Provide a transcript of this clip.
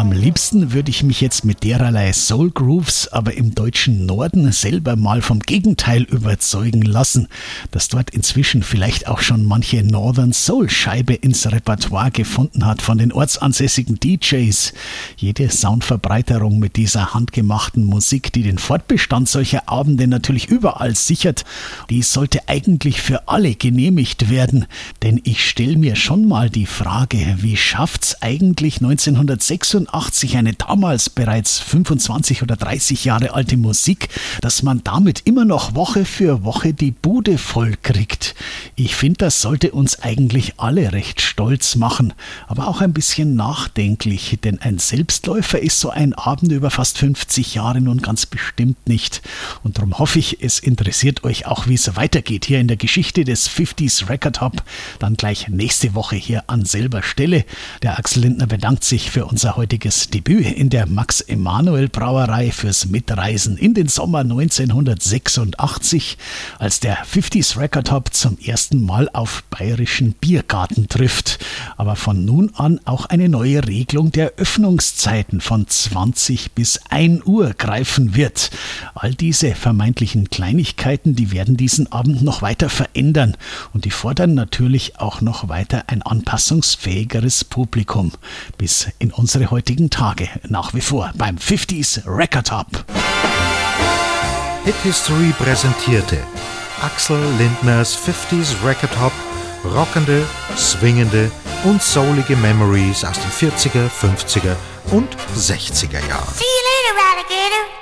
Am liebsten würde ich mich jetzt mit derlei Soul Grooves aber im deutschen Norden selber mal vom Gegenteil überzeugen lassen, dass dort inzwischen vielleicht auch schon manche Northern Soul Scheibe ins Repertoire gefunden hat von den ortsansässigen DJs. Jede Soundverbreiterung mit dieser handgemachten Musik, die den Fortbestand solcher Abende natürlich überall sichert, die sollte eigentlich für alle genehmigt werden, denn ich stelle mir schon mal die Frage, wie schafft's eigentlich 1986 eine damals bereits 25 oder 30 Jahre alte Musik, dass man damit immer noch Woche für Woche die Bude voll kriegt. Ich finde, das sollte uns eigentlich alle recht stolz machen, aber auch ein bisschen nachdenklich, denn ein Selbstläufer ist so ein Abend über fast 50 Jahre nun ganz bestimmt nicht. Und darum hoffe ich, es interessiert euch auch, wie es weitergeht hier in der Geschichte des 50s Record Hop, dann gleich nächste Woche hier an selber Stelle. Der Axel Lindner bedankt sich für unser heutiges Debüt in der Max-Emanuel-Brauerei fürs Mitreisen in den Sommer 1986, als der 50s Record Hop zum ersten Mal auf bayerischen Biergarten trifft. Aber von nun an auch eine neue Regelung der Öffnungszeiten von 20 bis 1 Uhr greifen wird. All diese vermeintlichen Kleinigkeiten, die werden diesen Abend noch weiter verändern und die fordern natürlich auch noch weiter ein anpassungsfähigeres Publikum. Bis in unsere heutigen Tage nach wie vor beim 50s Record Hop. Hit History präsentierte Axel Lindners 50s Record Hop, rockende, swingende und soulige Memories aus den 40er, 50er und 60er Jahren. See you later, alligator.